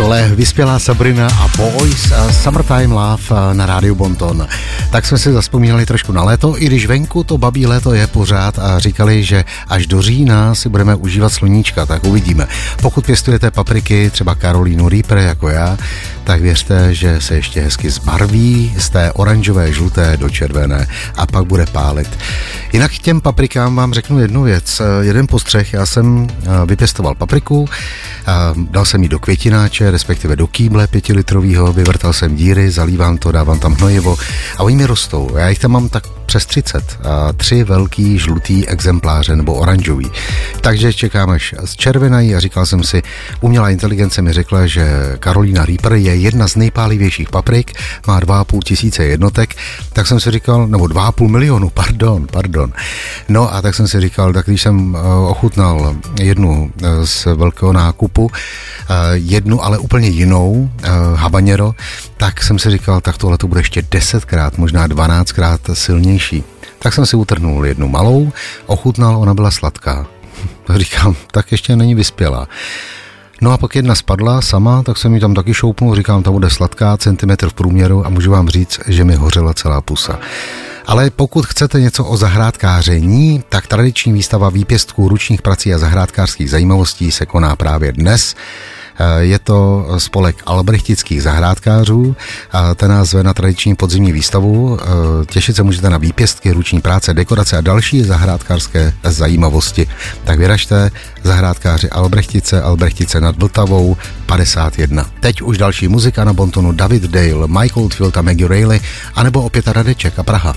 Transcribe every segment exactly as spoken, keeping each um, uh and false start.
Tohle vyspělá Sabrina a Boys a Summertime Love na rádiu Bonton. Tak jsme si zazpomínali trošku na léto, i když venku to babí léto je pořád a říkali, že až do října si budeme užívat sluníčka, tak uvidíme. Pokud pěstujete papriky, třeba Carolinu Reaper jako já, tak věřte, že se ještě hezky zbarví z té oranžové, žluté do červené a pak bude pálit. Jinak k těm paprikám vám řeknu jednu věc. Jeden postřeh, já jsem vypěstoval papriku, dal jsem ji do květináče, respektive do kýble pětilitrovýho, vyvrtal jsem díry, zalívám to, dávám tam hnojivo a oni mi rostou. Já jich tam mám tak přes třicet a tři velký žlutý exempláře nebo oranžový. Takže čekám, až zčervenají a říkal jsem si, umělá inteligence mi řekla, že Carolina Reaper je jedna z nejpálivějších paprik, má dva a půl tisíce jednotek, tak jsem si říkal, nebo dva a půl milionu, pardon, pardon. No a tak jsem si říkal, tak když jsem ochutnal jednu z velkého nákupu, jednu, ale úplně jinou, habanero, tak jsem si říkal, tak tohle to bude ještě desetkrát, možná dvanáctkrát silnější. Tak jsem si utrhnul jednu malou, ochutnal, ona byla sladká. Říkám, tak ještě není vyspělá. No a pak jedna spadla sama, tak jsem ji tam taky šoupnul, říkám, ta bude sladká, centimetr v průměru a můžu vám říct, že mi hořela celá pusa. Ale pokud chcete něco o zahrádkáření, tak tradiční výstava výpěstků, ručních prací a zahrádkářských zajímavostí se koná právě dnes. Je to spolek albrechtických zahrádkářů, ten nás zve na tradiční podzimní výstavu. Těšit se můžete na výpěstky, ruční práce, dekorace a další zahrádkářské zajímavosti. Tak vyražte, zahrádkáři Albrechtice, Albrechtice nad Vltavou padesát jedna. Teď už další muzika na Bontonu, David Dale, Mike Oldfield a Maggie Reilly, anebo opět Radeček a Praha.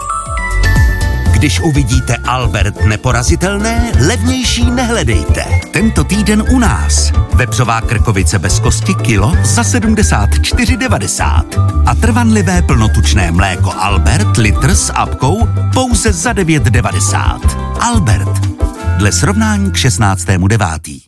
Když uvidíte Albert neporazitelné, levnější nehledejte. Tento týden u nás. Vepřová krkovice bez kosti kilo za sedmdesát čtyři devadesát. A trvanlivé plnotučné mléko Albert litr s apkou pouze za devět devadesát. Albert. Dle srovnání k šestnáctému devátý